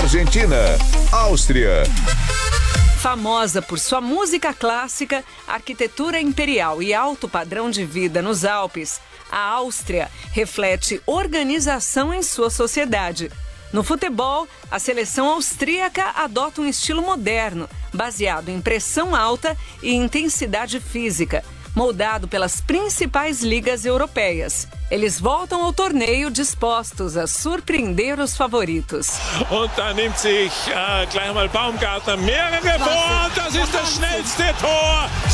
Argentina, Áustria. Famosa por sua música clássica, arquitetura imperial e alto padrão de vida nos Alpes, a Áustria reflete organização em sua sociedade. No futebol, a seleção austríaca adota um estilo moderno, baseado em pressão alta e intensidade física, moldado pelas principais ligas europeias. Eles voltam ao torneio dispostos a surpreender os favoritos. Und da nimmt sich gleich mal Baumgartner mehrere vor. Das ist das schnellste Tor